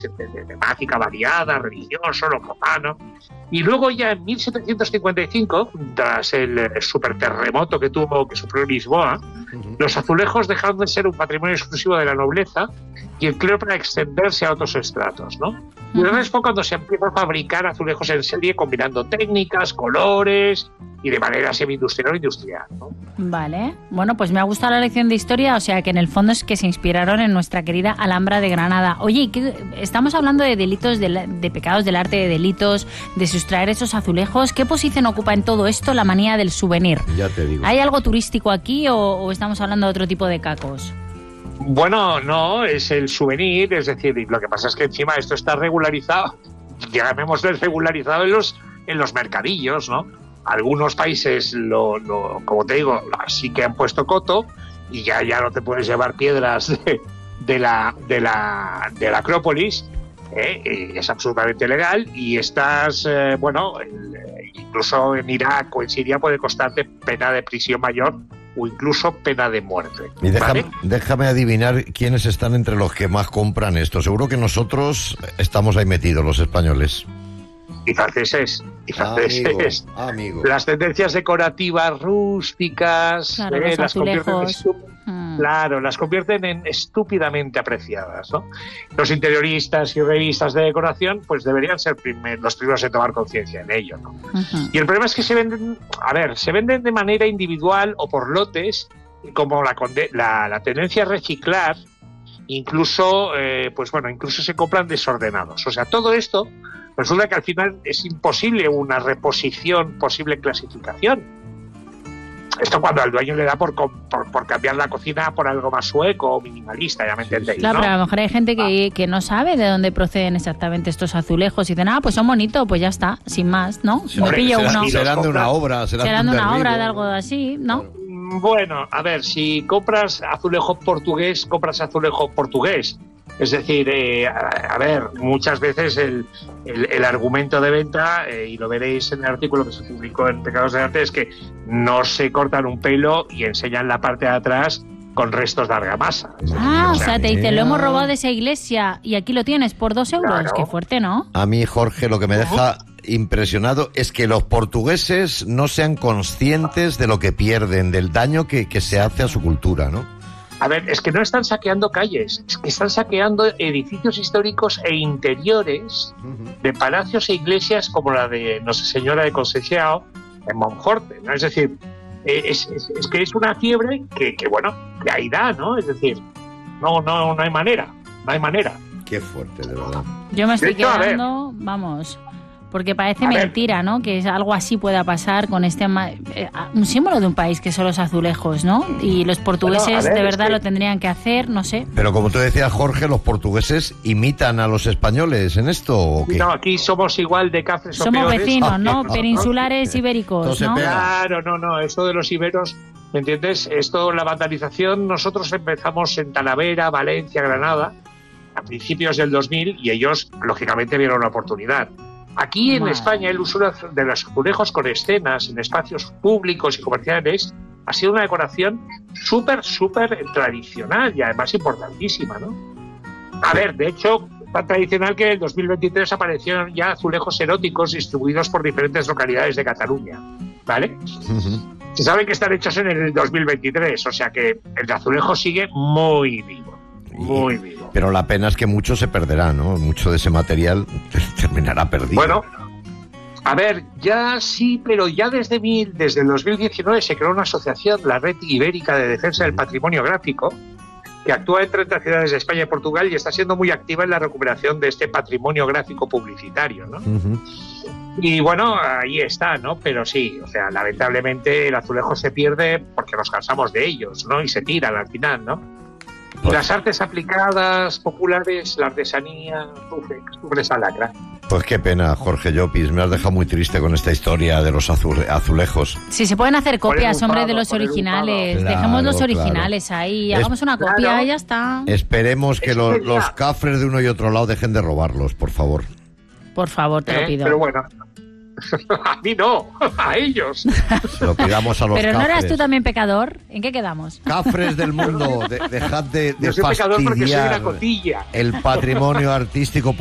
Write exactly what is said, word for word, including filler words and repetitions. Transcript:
de, de temática variada, religioso, lo profano. Y luego ya en mil setecientos cincuenta y cinco, tras el superterremoto que tuvo, que sufrió Lisboa, uh-huh. los azulejos dejaron de ser un patrimonio exclusivo de la nobleza y el clero para extenderse a otros estratos, ¿no? Uh-huh. Y entonces fue cuando se empieza a fabricar azulejos en serie combinando técnicas, colores y de manera semi-industrial o industrial, ¿no? Vale. Bueno, pues me ha gustado la lección de historia, o sea que en el fondo es que se inspiraron en nuestra querida Alhambra de Granada. Oye, ¿qué? Estamos hablando de delitos, de, de pecados del arte, de delitos, de sustraer esos azulejos. ¿Qué posición ocupa en todo esto la manía del souvenir? Ya te digo. ¿Hay algo turístico aquí o, o estamos hablando de otro tipo de cacos? Bueno, no, es el souvenir, es decir, lo que pasa es que encima esto está regularizado, llamémoslo regularizado en los, en los mercadillos, ¿no? Algunos países, lo, lo, como te digo, sí que han puesto coto y ya, ya no te puedes llevar piedras de, de, la, de, la, de la Acrópolis, ¿eh? Es absolutamente legal y estás, eh, bueno, el, incluso en Irak o en Siria puede costarte pena de prisión mayor o incluso pena de muerte. Y déjame, ¿vale? déjame adivinar quiénes están entre los que más compran esto. Seguro que nosotros estamos ahí metidos, los españoles. Y franceses, y franceses. Amigo, amigo. Las tendencias decorativas rústicas, claro, eh, los las convierten en azulejos. estu- Mm. Claro, las convierten en estúpidamente apreciadas, ¿no? Los interioristas y revistas de decoración, pues deberían ser primer, los primeros en tomar conciencia en ello, ¿no? Uh-huh. Y el problema es que se venden, a ver, se venden de manera individual o por lotes, y como la, la, la tendencia a reciclar, incluso, eh, pues bueno, incluso se compran desordenados. O sea, todo esto resulta que al final es imposible una reposición, posible clasificación. Esto cuando al dueño le da por, por, por cambiar la cocina por algo más sueco o minimalista, ya me entendéis, Claro, ¿no? pero a lo mejor hay gente que, ah. que no sabe de dónde proceden exactamente estos azulejos y dicen, ah, pues son bonitos, pues ya está, sin más, ¿no? Sí, me hombre, pillo serán, uno. serán de una obra, serán, serán de un una derribo. obra, de algo así, ¿no? Claro. Bueno, a ver, si compras azulejo portugués, compras azulejo portugués. Es decir, eh, a, a ver, muchas veces el, el, el argumento de venta, eh, y lo veréis en el artículo que se publicó en Pecados de Arte, es que no se cortan un pelo y enseñan la parte de atrás con restos de argamasa. Ah, o sea, te dice, lo hemos robado de esa iglesia y aquí lo tienes por dos euros. Claro. Qué fuerte, ¿no? A mí, Jorge, lo que me deja impresionado es que los portugueses no sean conscientes de lo que pierden, del daño que, que se hace a su cultura, ¿no? A ver, es que no están saqueando calles, es que están saqueando edificios históricos e interiores de palacios e iglesias como la de Nuestra Señora de Conceição en Monforte, ¿no? Es decir, es, es, es que es una fiebre que, que, bueno, que ahí da, ¿no? Es decir, no, no, no hay manera, no hay manera. Qué fuerte, de verdad. Yo me estoy De hecho, quedando, vamos... Porque parece A mentira, ver. ¿no? Que algo así pueda pasar con este... Eh, un símbolo de un país que son los azulejos, ¿no? Y los portugueses Bueno, a ver, de verdad es que... lo tendrían que hacer, no sé. Pero como tú decías, Jorge, ¿los portugueses imitan a los españoles en esto o qué? No, aquí somos igual de cafres o Somos peores. vecinos, ¿no? Peninsulares ibéricos, ¿no? Claro, no, no, esto de los iberos, ¿me entiendes? Esto, la vandalización, nosotros empezamos en Talavera, Valencia, Granada, a principios del dos mil, y ellos, lógicamente, vieron una oportunidad. Aquí en Madre. España el uso de los azulejos con escenas en espacios públicos y comerciales ha sido una decoración súper, súper tradicional y además importantísima, ¿no? A ver, de hecho, tan tradicional que en el dos mil veintitrés aparecieron ya azulejos eróticos distribuidos por diferentes localidades de Cataluña, ¿vale? Uh-huh. Se sabe que están hechos en el dos mil veintitrés, o sea que el azulejo sigue muy vivo. Muy vivo. Pero la pena es que mucho se perderá, ¿no? Mucho de ese material terminará perdido. Bueno, a ver, ya sí, pero ya desde, mil, desde el dos mil diecinueve se creó una asociación, la Red Ibérica de Defensa del Patrimonio Gráfico, que actúa en treinta ciudades de España y Portugal y está siendo muy activa en la recuperación de este patrimonio gráfico publicitario, ¿no? Uh-huh. Y bueno, ahí está, ¿no? Pero sí, o sea, lamentablemente el azulejo se pierde porque nos cansamos de ellos, ¿no? Y se tiran al final, ¿no? Y Pues, las artes aplicadas, populares, la artesanía, sufre, sufre esa lacra. pues qué pena, Jorge Llopis, me has dejado muy triste con esta historia de los azule- azulejos. Si se pueden hacer Por el copias, hombre, bufado, de los por el originales. bufado. Dejemos los Claro, originales ahí, Es- hagamos una copia Claro. y ya está. Esperemos que Es lo- que ya- los cafres de uno y otro lado dejen de robarlos, por favor. Por favor, te lo ¿Eh? pido. Pero bueno, A mí no, a ellos. Se lo pidamos a los Pero ¿no eras cafres. tú también pecador? ¿En qué quedamos? Cafres del mundo, de- dejad de, de Yo soy pecador porque soy una fastidiar cotilla. el patrimonio artístico